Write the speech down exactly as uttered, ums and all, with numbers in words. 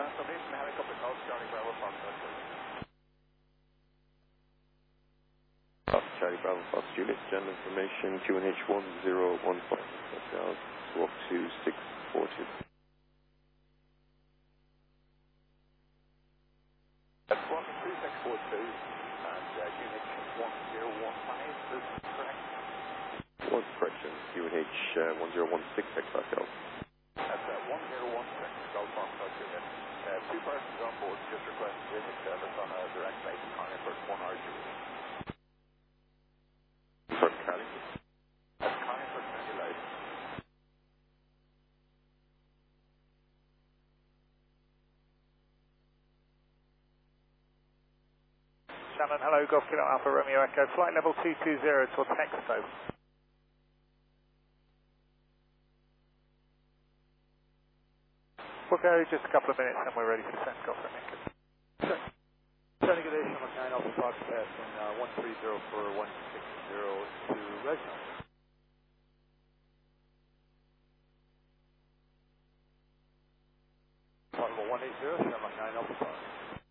Salvation helicopter calls Charlie Bravo Foxtrot. Charlie Bravo Fox Juliet, general information Q N H one zero one five. Walk to six forty. That's one two six four two and uh, Q N H one zero one five, is correct? One correction, Q N H uh, one zero one six X R L. That's uh, one zero one six Golf Foxtrot Juliet. Uh, two persons on board just request basic service on a direct flight to Carniford, one hour duration. From Cali. That's Carniford, twenty loud. Shannon, hello, Golf Kilo Alpha Romeo Echo, flight level two two zero towards Hexpo. We'll go just a couple of minutes and we're ready for descent, Golf Romeo Echo. Sending it in from nine Alpha Fox passing uh, one three zero for one six zero to Resno. Flight level one eight zero, Shamrock nine Alpha Fox.